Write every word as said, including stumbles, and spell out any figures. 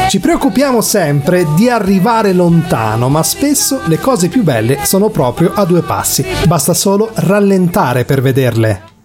Ci preoccupiamo sempre di arrivare lontano, ma spesso le cose più belle sono proprio a due passi. Basta solo rallentare per vederle.